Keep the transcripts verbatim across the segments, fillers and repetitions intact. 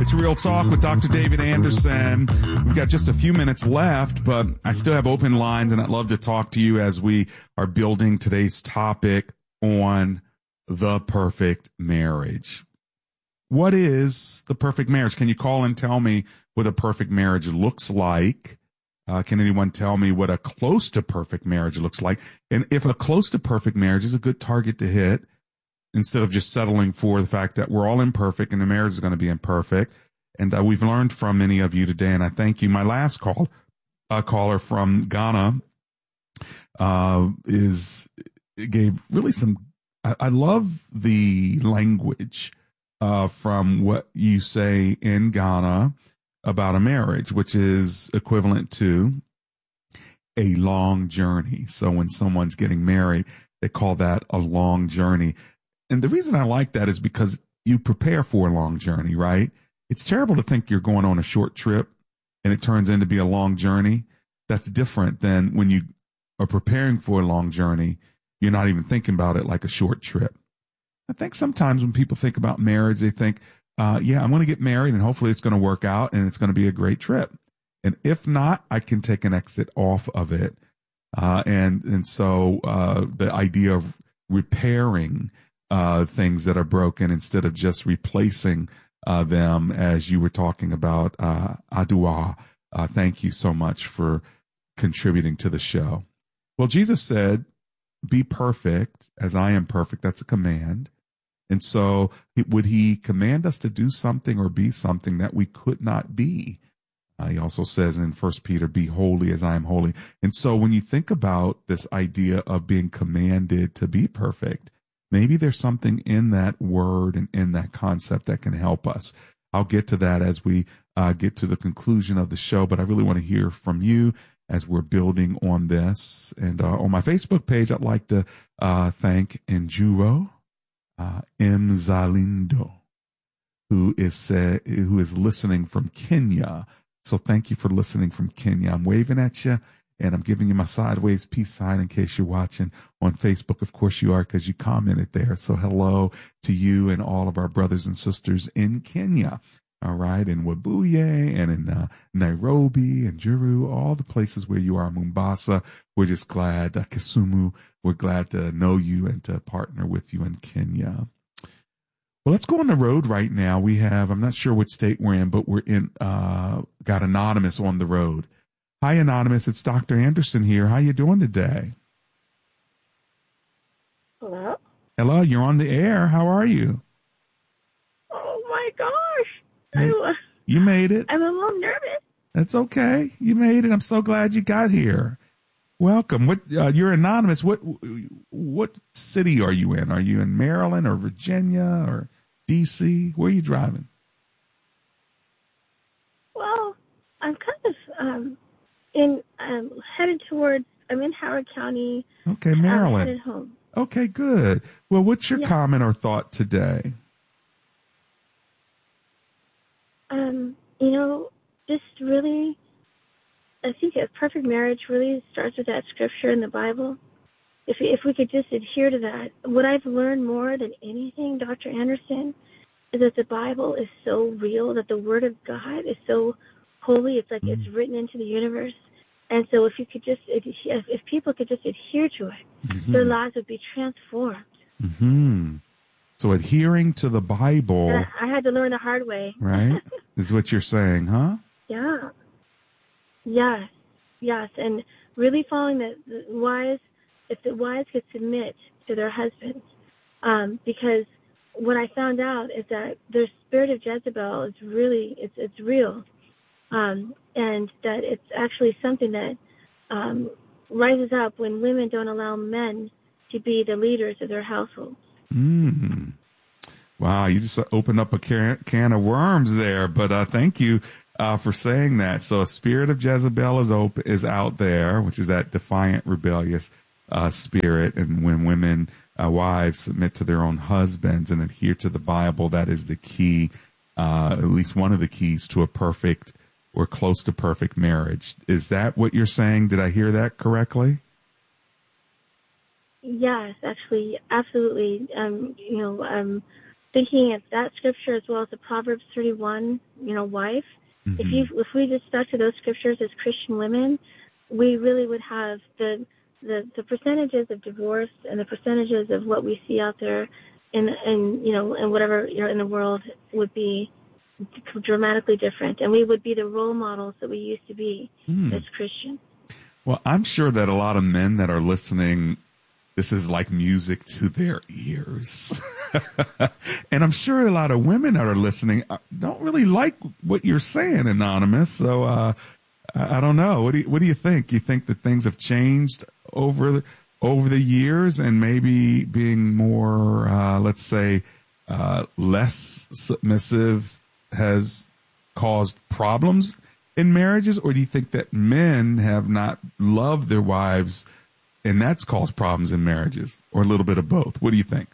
It's Real Talk with Doctor David Anderson. We've got just a few minutes left, but I still have open lines, and I'd love to talk to you as we are building today's topic on the perfect marriage. What is the perfect marriage? Can you call and tell me what a perfect marriage looks like? Uh, can anyone tell me what a close to perfect marriage looks like? And if a close to perfect marriage is a good target to hit, instead of just settling for the fact that we're all imperfect and the marriage is going to be imperfect. And uh, we've learned from many of you today, and I thank you. My last call, a caller from Ghana, uh, is gave really some, I, I love the language uh, from what you say in Ghana about a marriage, which is equivalent to a long journey. So when someone's getting married, they call that a long journey. And the reason I like that is because you prepare for a long journey, right? It's terrible to think you're going on a short trip and it turns into be a long journey. That's different than when you are preparing for a long journey, you're not even thinking about it like a short trip. I think sometimes when people think about marriage, they think, uh, yeah, I'm going to get married and hopefully it's going to work out and it's going to be a great trip. And if not, I can take an exit off of it. Uh, and, and so uh, the idea of repairing Uh, things that are broken instead of just replacing uh, them, as you were talking about, uh, Adua. Uh, thank you so much for contributing to the show. Well, Jesus said, be perfect as I am perfect. That's a command. And so would he command us to do something or be something that we could not be? Uh, he also says in First Peter, be holy as I am holy. And so when you think about this idea of being commanded to be perfect, maybe there's something in that word and in that concept that can help us. I'll get to that as we uh, get to the conclusion of the show, but I really want to hear from you as we're building on this. And uh, on my Facebook page, I'd like to uh, thank Njuro uh, Mzalindo, who is uh, who is listening from Kenya. So thank you for listening from Kenya. I'm waving at you. And I'm giving you my sideways peace sign in case you're watching on Facebook. Of course you are, because you commented there. So hello to you and all of our brothers and sisters in Kenya. All right. In Webuye and in uh, Nairobi and Juru, all the places where you are, Mombasa. We're just glad, uh, Kisumu, we're glad to know you and to partner with you in Kenya. Well, let's go on the road right now. We have, I'm not sure what state we're in, but we're in, uh, got Anonymous on the road. Hi, Anonymous. It's Doctor Anderson here. How you doing today? Hello? Hello, you're on the air. How are you? Oh, my gosh. Hey, I, you made it. I'm a little nervous. That's okay. You made it. I'm so glad you got here. Welcome. What? Uh, you're Anonymous. What What city are you in? Are you in Maryland or Virginia or D C? Where are you driving? Well, I'm kind of... um. In um, headed towards, I'm in Howard County. Okay, Maryland. I'm headed home. Okay, good. Well, what's your yeah. comment or thought today? Um, you know, just really, I think a perfect marriage really starts with that scripture in the Bible. If if we could just adhere to that, what I've learned more than anything, Doctor Anderson, is that the Bible is so real, that the Word of God is so holy. It's like mm. it's written into the universe. And so if you could just, if, if people could just adhere to it, mm-hmm. their lives would be transformed. Mm-hmm. So adhering to the Bible. And I, I had to learn the hard way. Right? Is what you're saying, huh? Yeah. Yes. Yes. And really following the, the wives, if the wives could submit to their husbands. Um, because what I found out is that their spirit of Jezebel is really, it's it's real. Um, and that it's actually something that um, rises up when women don't allow men to be the leaders of their households. Mm. Wow, you just opened up a can, can of worms there, but uh, thank you uh, for saying that. So a spirit of Jezebel is open, is out there, which is that defiant, rebellious uh, spirit. And when women, uh, wives, submit to their own husbands and adhere to the Bible, that is the key, uh, at least one of the keys to a perfect or close to perfect marriage. Is that what you're saying? Did I hear that correctly? Yes, actually, absolutely. Um, you know, um, thinking of that scripture as well as the Proverbs thirty-one, you know, wife, mm-hmm. if you if we just stuck to those scriptures as Christian women, we really would have the the, the percentages of divorce and the percentages of what we see out there in, in you know, in whatever, you know, in the world would be dramatically different. And we would be the role models that we used to be mm. as Christians. Well, I'm sure that a lot of men that are listening, this is like music to their ears. And I'm sure a lot of women that are listening don't really like what you're saying, Anonymous. So, uh, I don't know. What do you, what do you think? You think that things have changed over, over the years and maybe being more, uh, let's say, uh, less submissive has caused problems in marriages? Or do you think that men have not loved their wives and that's caused problems in marriages, or a little bit of both? What do you think?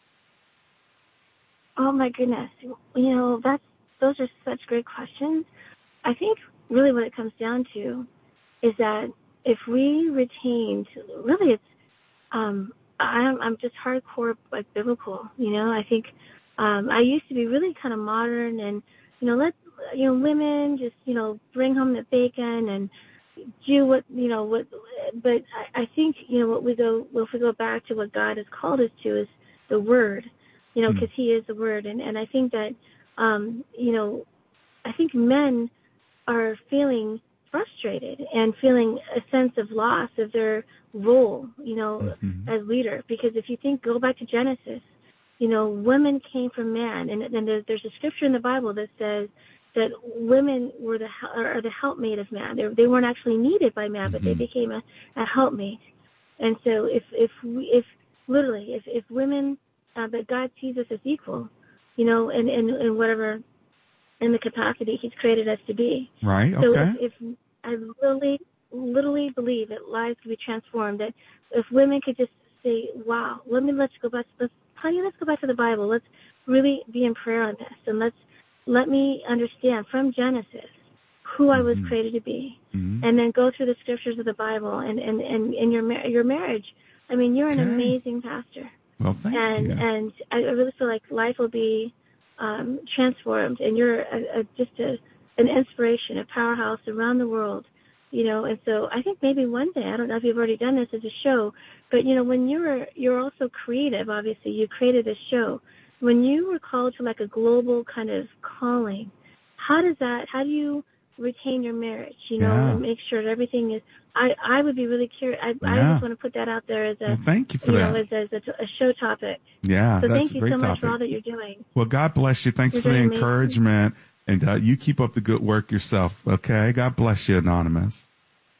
Oh my goodness. You know, that's, those are such great questions. I think really what it comes down to is that if we retained, really it's, um, I'm, I'm just hardcore, like biblical, you know, I think, um, I used to be really kind of modern and, you know, let, you know, women just, you know, bring home the bacon and do what, you know, what, but I, I think, you know, what we go, well, if we go back to what God has called us to is the Word, you know, because mm. He is the Word. And, and I think that, um, you know, I think men are feeling frustrated and feeling a sense of loss of their role, you know, mm-hmm. as leader. Because if you think, go back to Genesis, you know, women came from man. And then there's, there's a scripture in the Bible that says that women were the are the helpmate of man. They, they weren't actually needed by man, but mm-hmm. they became a, a helpmate. And so if if we, if literally if if women, uh, but God sees us as equal, you know, in in, in whatever in the capacity He's created us to be. Right. So okay. if, if I literally literally believe that lives could be transformed, that if women could just say, "Wow, let me let's go back, let's honey, let's go back to the Bible. Let's really be in prayer on this, and let's." Let me understand from Genesis who I was mm-hmm. created to be, mm-hmm. and then go through the scriptures of the Bible and, and, and, and your your marriage. I mean, you're an okay. amazing pastor. Well, thank and, you. And I really feel like life will be um, transformed, and you're a, a, just a, an inspiration, a powerhouse around the world. You know, and so I think maybe one day, I don't know if you've already done this as a show, but, you know, when you were, you're also creative, obviously, you created this show. When you were called to like a global kind of calling, how does that, how do you retain your marriage, you know, yeah. and make sure that everything is, I, I would be really curious. I, yeah. I just want to put that out there as a, well, thank you for you that. know, as, as a, a show topic. Yeah. So that's thank you a great so much topic. for all that you're doing. Well, God bless you. Thanks you're for the amazing. encouragement. And uh, you keep up the good work yourself. Okay. God bless you, Anonymous.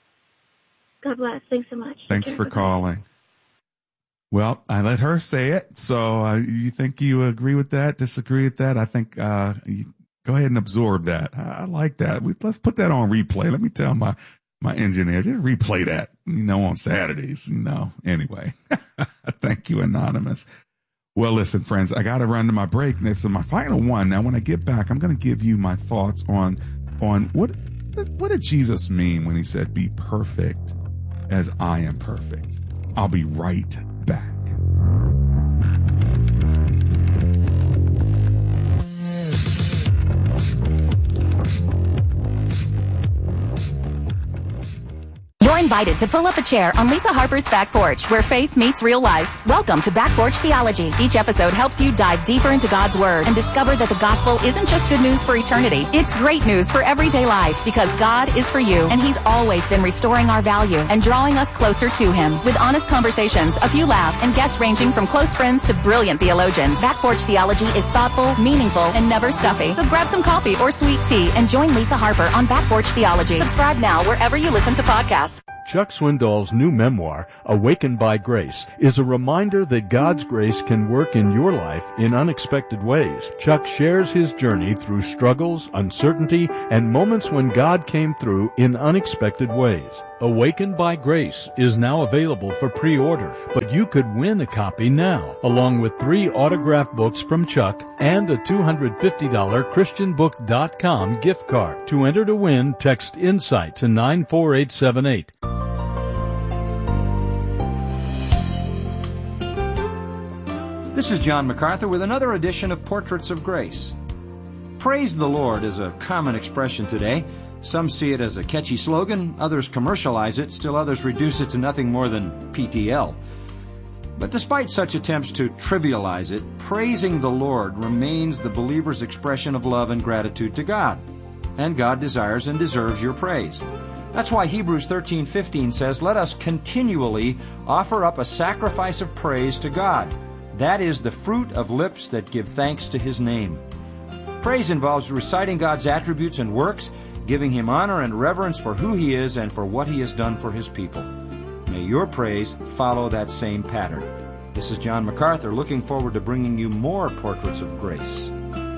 God bless. Thanks so much. Thanks for calling. Well, I let her say it. So uh, you think you agree with that, disagree with that? I think uh, you go ahead and absorb that. I, I like that. We, let's put that on replay. Let me tell my, my engineer, just replay that, you know, on Saturdays, you know. Anyway, thank you, Anonymous. Well, listen, friends, I got to run to my break. This is my final one. Now, when I get back, I'm going to give you my thoughts on on what what did Jesus mean when He said, be perfect as I am perfect. I'll be right back. You're invited to pull up a chair on Lisa Harper's Back Porch, where faith meets real life. Welcome to Back Porch Theology. Each episode helps you dive deeper into God's Word and discover that the gospel isn't just good news for eternity. It's great news for everyday life, because God is for you, and He's always been restoring our value and drawing us closer to Him. With honest conversations, a few laughs, and guests ranging from close friends to brilliant theologians, Back Porch Theology is thoughtful, meaningful, and never stuffy. So grab some coffee or sweet tea and join Lisa Harper on Back Porch Theology. Subscribe now wherever you listen to podcasts. Chuck Swindoll's new memoir, Awakened by Grace, is a reminder that God's grace can work in your life in unexpected ways. Chuck shares his journey through struggles, uncertainty, and moments when God came through in unexpected ways. Awakened by Grace is now available for pre-order, but you could win a copy now, along with three autographed books from Chuck and a two hundred fifty dollars Christian book dot com gift card. To enter to win, text INSIGHT to nine four eight seven eight. This is John MacArthur with another edition of Portraits of Grace. Praise the Lord is a common expression today. Some see it as a catchy slogan, others commercialize it, still others reduce it to nothing more than P T L. But despite such attempts to trivialize it, praising the Lord remains the believer's expression of love and gratitude to God. And God desires and deserves your praise. That's why Hebrews thirteen fifteen says, "Let us continually offer up a sacrifice of praise to God. That is the fruit of lips that give thanks to His name." Praise involves reciting God's attributes and works, giving Him honor and reverence for who He is and for what He has done for His people. May your praise follow that same pattern. This is John MacArthur, looking forward to bringing you more Portraits of Grace.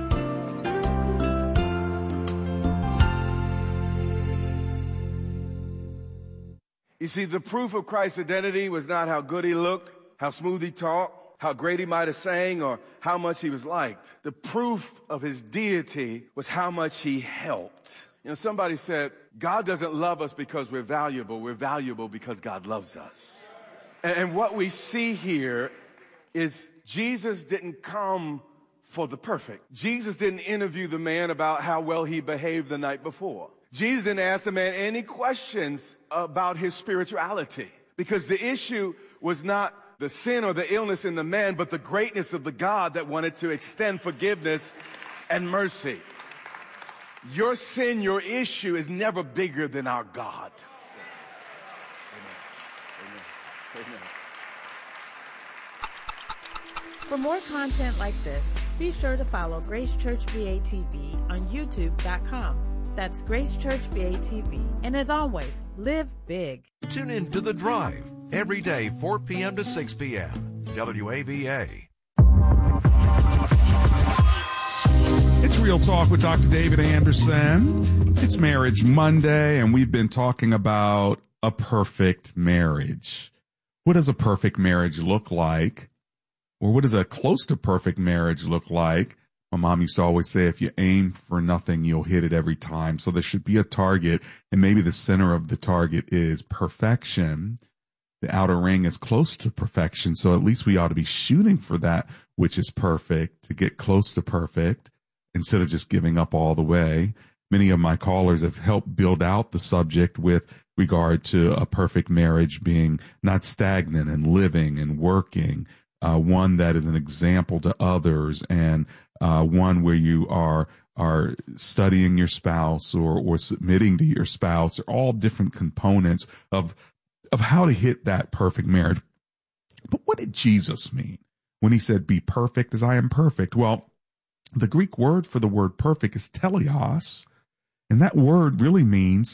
You see, the proof of Christ's identity was not how good He looked, how smooth He talked, how great He might have sang, or how much He was liked. The proof of His deity was how much He helped. You know, somebody said, God doesn't love us because we're valuable. We're valuable because God loves us. And, and what we see here is Jesus didn't come for the perfect. Jesus didn't interview the man about how well he behaved the night before. Jesus didn't ask the man any questions about his spirituality, because the issue was not the sin or the illness in the man, but the greatness of the God that wanted to extend forgiveness and mercy. Your sin, your issue is never bigger than our God. Amen. Amen. Amen. For more content like this, be sure to follow Grace Church V A T V on YouTube dot com. That's Grace Church V A T V. And as always, live big. Tune in to The Drive every day, four p.m. to six p.m. W A V A. It's Real Talk with Doctor David Anderson. It's Marriage Monday, and we've been talking about a perfect marriage. What does a perfect marriage look like? Or what does a close to perfect marriage look like? My mom used to always say, if you aim for nothing, you'll hit it every time. So there should be a target, and maybe the center of the target is perfection. The outer ring is close to perfection, so at least we ought to be shooting for that which is perfect, to get close to perfect, instead of just giving up all the way. Many of my callers have helped build out the subject with regard to a perfect marriage being not stagnant and living and working, uh, one that is an example to others, and uh, one where you are are studying your spouse or or submitting to your spouse, are all different components of of how to hit that perfect marriage. But what did Jesus mean when He said, "Be perfect as I am perfect"? Well, the Greek word for the word perfect is teleos, and that word really means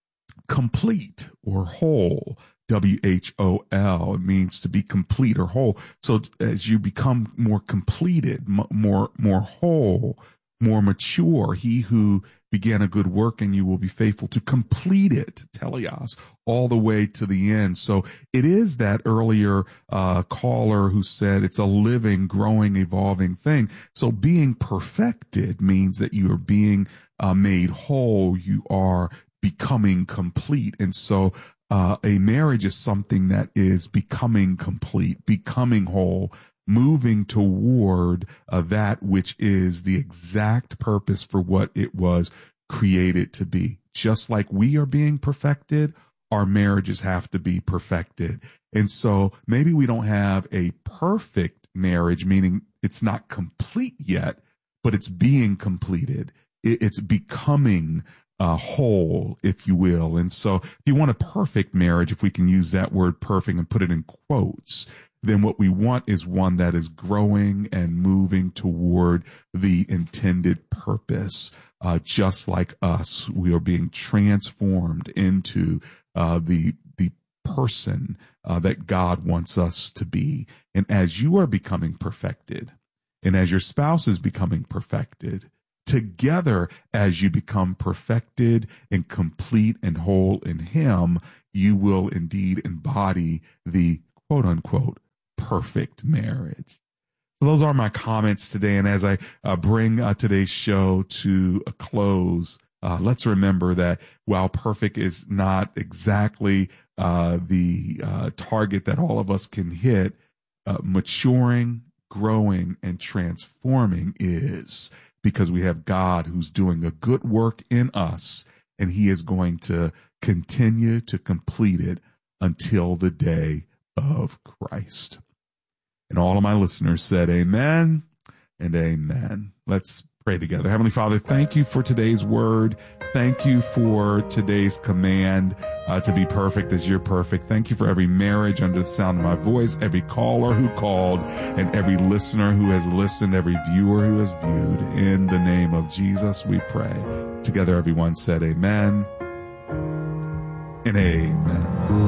complete or whole. W H O L. It means to be complete or whole. So as you become more completed, m- more more whole, more mature, He who began a good work in you will be faithful to complete it, teleos, all the way to the end. So it is that earlier uh, caller who said it's a living, growing, evolving thing. So being perfected means that you are being uh, made whole. You are becoming complete. And so uh, a marriage is something that is becoming complete, becoming whole, moving toward uh, that which is the exact purpose for what it was created to be. Just like we are being perfected, our marriages have to be perfected. And so maybe we don't have a perfect marriage, meaning it's not complete yet, but it's being completed. It's becoming uh, whole, if you will. And so if you want a perfect marriage, if we can use that word perfect and put it in quotes, then what we want is one that is growing and moving toward the intended purpose. Uh, just like us, we are being transformed into uh, the the person uh, that God wants us to be. And as you are becoming perfected, and as your spouse is becoming perfected, together as you become perfected and complete and whole in Him, you will indeed embody the quote unquote perfect marriage. So those are my comments today. And as I uh, bring uh, today's show to a close, uh, let's remember that while perfect is not exactly uh, the uh, target that all of us can hit, uh, maturing, growing and transforming is because we have God who's doing a good work in us, and he is going to continue to complete it until the day of Christ. And all of my listeners said amen and amen. Let's pray together. Heavenly Father, thank you for today's word. Thank you for today's command uh, to be perfect as you're perfect. Thank you for every marriage under the sound of my voice, every caller who called, and every listener who has listened, every viewer who has viewed. In the name of Jesus, we pray. Together, everyone said amen and amen.